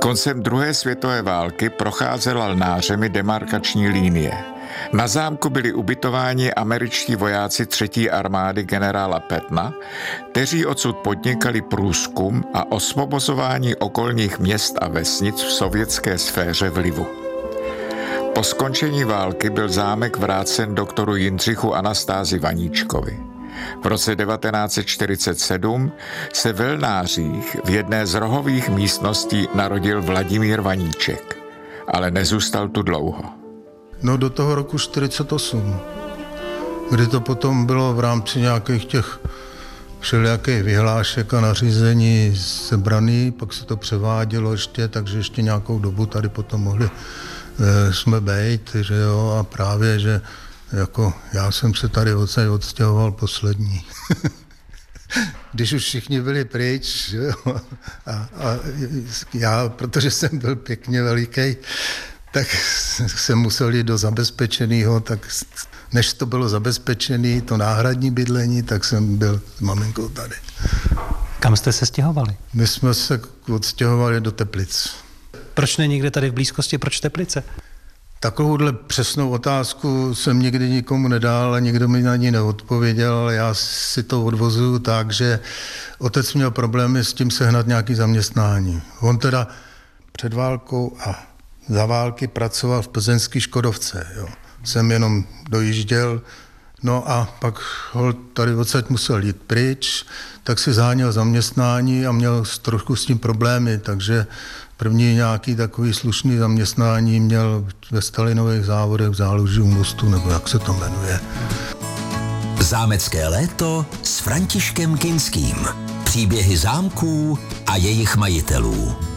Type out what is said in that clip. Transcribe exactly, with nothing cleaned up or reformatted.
Koncem druhé světové války procházela Lnářemi demarkační linie. Na zámku byli ubytováni američtí vojáci třetí armády generála Pattona, kteří odsud podnikali průzkum a osvobozování okolních měst a vesnic v sovětské sféře vlivu. Po skončení války byl zámek vrácen doktoru Jindřichu Anastázi Vaníčkovi. V roce devatenáct set čtyřicet sedm se ve Lnářích v jedné z rohových místností narodil Vladimír Vaníček, ale nezůstal tu dlouho. No do toho roku čtyřicet osm, kdy to potom bylo v rámci nějakých těch všelijakých vyhlášek a nařízení sebraný, pak se to převádělo ještě, takže ještě nějakou dobu tady potom mohli e, jsme bejt, že jo, a právě, že jako já jsem se tady odsaď odstěhoval poslední. Když už všichni byli pryč, že jo, a, a já, protože jsem byl pěkně veliký, tak jsem musel jít do zabezpečeného, tak než to bylo zabezpečené, to náhradní bydlení, tak jsem byl s maminkou tady. Kam jste se stěhovali? My jsme se odstěhovali do Teplic. Proč ne někde tady v blízkosti, proč Teplice? Takovouhle přesnou otázku jsem nikdy nikomu nedal a nikdo mi na ní neodpověděl, ale já si to odvozuju tak, že otec měl problémy s tím sehnat nějaký zaměstnání. On teda před válkou a za války pracoval v plzeňské Škodovce. Jo. Jsem jenom dojížděl, no a pak hol tady odsaď musel jít pryč, tak si záněl zaměstnání a měl trošku s tím problémy, takže první nějaký takový slušný zaměstnání měl ve Stalinových závodech v Záluží u Mostu, nebo jak se to jmenuje. Zámecké léto s Františkem Kinským. Příběhy zámků a jejich majitelů.